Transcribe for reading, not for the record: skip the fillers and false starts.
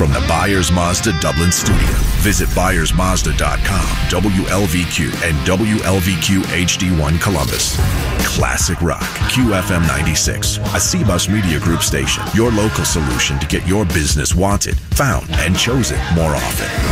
from the Byers Mazda Dublin studio. Visit ByersMazda.com, WLVQ, and WLVQ HD1 Columbus. Classic Rock, QFM 96, a C-Bus Media Group station. Your local solution to get your business wanted, found, and chosen more often.